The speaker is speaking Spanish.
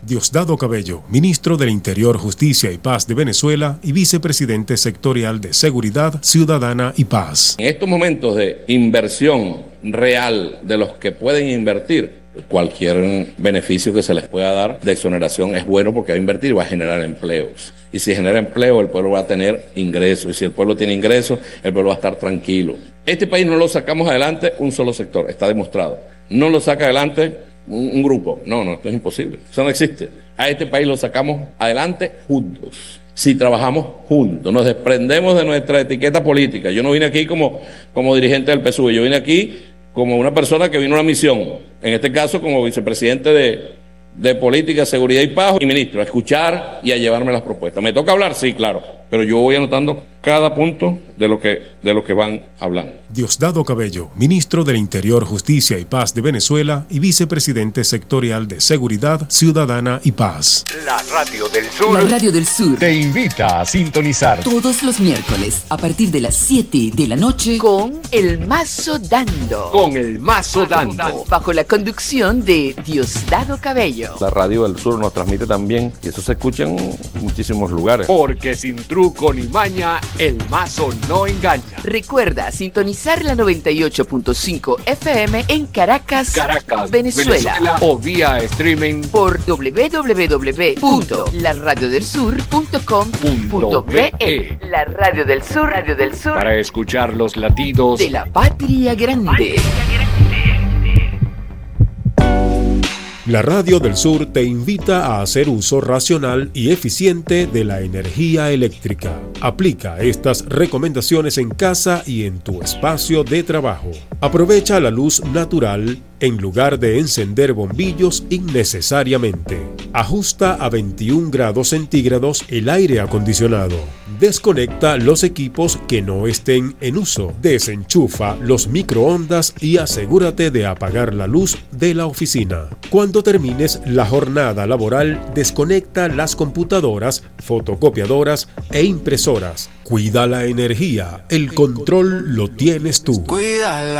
Diosdado Cabello, ministro del Interior, Justicia y Paz de Venezuela y vicepresidente sectorial de Seguridad Ciudadana y Paz. En estos momentos de inversión real de los que pueden invertir, cualquier beneficio que se les pueda dar de exoneración es bueno porque va a invertir y va a generar empleos. Y si genera empleo, el pueblo va a tener ingresos. Y si el pueblo tiene ingresos, el pueblo va a estar tranquilo. Este país no lo sacamos adelante un solo sector, está demostrado. No lo saca adelante un grupo. No, esto es imposible. Eso no existe. A este país lo sacamos adelante juntos. Si trabajamos juntos, nos desprendemos de nuestra etiqueta política. Yo no vine aquí como dirigente del PSUV, yo vine aquí como una persona que vino a una misión, en este caso como vicepresidente de Política, Seguridad y Paz y ministro, a escuchar y a llevarme las propuestas. ¿Me toca hablar? Sí, claro, pero yo voy anotando cada punto de lo que van hablando. Diosdado Cabello, ministro del Interior, Justicia y Paz de Venezuela y vicepresidente sectorial de Seguridad Ciudadana y Paz. La Radio del Sur. La Radio del Sur te invita a sintonizar todos los miércoles a partir de las 7 de la noche con El Mazo Dando. Con El Mazo Dando. Bajo la conducción de Diosdado Cabello. La Radio del Sur nos transmite también y eso se escucha en muchísimos lugares. Porque sin truco ni maña, El Mazo no engaña. Recuerda sintonizar la 98.5 FM en Caracas, Venezuela. O vía streaming por www.laradiodelsur.com.be. La Radio del Sur, para escuchar los latidos de la patria grande. La Radio del Sur te invita a hacer uso racional y eficiente de la energía eléctrica. Aplica estas recomendaciones en casa y en tu espacio de trabajo. Aprovecha la luz natural en lugar de encender bombillos innecesariamente. Ajusta a 21 grados centígrados el aire acondicionado. Desconecta los equipos que no estén en uso. Desenchufa los microondas y asegúrate de apagar la luz de la oficina. Cuando termines la jornada laboral, desconecta las computadoras, fotocopiadoras e impresoras. Cuida la energía. El control lo tienes tú. Cuídala.